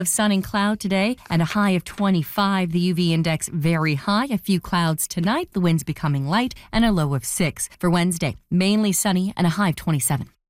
Of sun and cloud today and a high of 25. The UV index very high. A few clouds tonight. The winds becoming light and a low of 6. For Wednesday, mainly sunny and a high of 27.